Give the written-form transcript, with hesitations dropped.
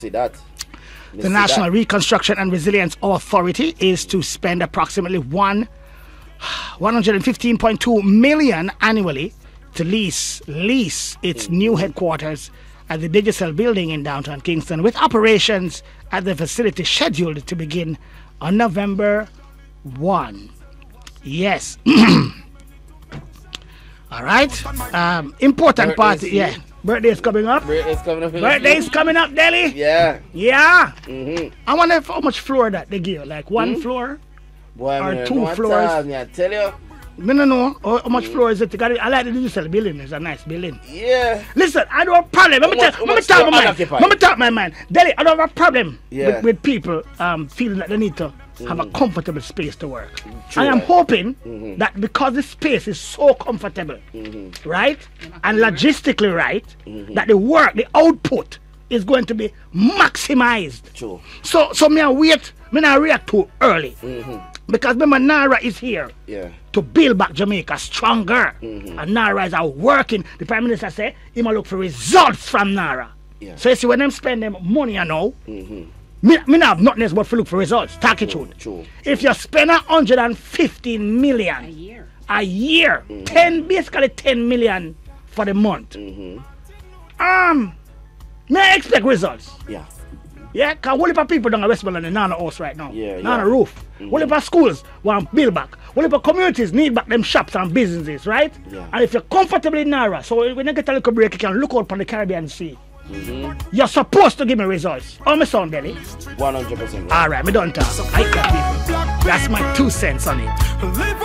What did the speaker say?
See that. The National Reconstruction and Resilience Authority is to spend approximately 115.2 million annually to lease its new headquarters at the Digicel building in downtown Kingston, with operations at the facility scheduled to begin on November 1. Yes. All right. Important part. Yeah. Birthday is coming up. Birthday is coming up, Delhi. Yeah. Yeah. I wonder how much floor that they give. Like one floor? Boy, or 2 floors? I tell you. I don't know how much floor is it. I like the Digicel building. It's a nice building. Yeah. Listen, I don't have a problem. Let me talk my mind. Delhi, I don't have a problem with people feeling that they need to have a comfortable space to work. True, I am hoping that because the space is so comfortable, right, and logistically right, that the work, the output is going to be maximized. True. So me not react too early. Because remember, NARA is here to build back Jamaica stronger. And NARA is working. The Prime Minister said he must look for results from NARA. So you see, when them spend them money, you know, me not have nothing else but to look for results. Talk it true. If you spend 115 million a year, basically 10 million for the month, may I expect results? Yeah, because what if people down in Westmoreland and Nana house right now? Nana roof. What if schools want build back? What if communities need back them shops and businesses, right? And if you're comfortable in Nara, so when you get a little break, you can look out on the Caribbean Sea. You're supposed to give me results. How me sound, Delhi? 100%. Alright, me don't talk. I got people. That's my 2 cents on it.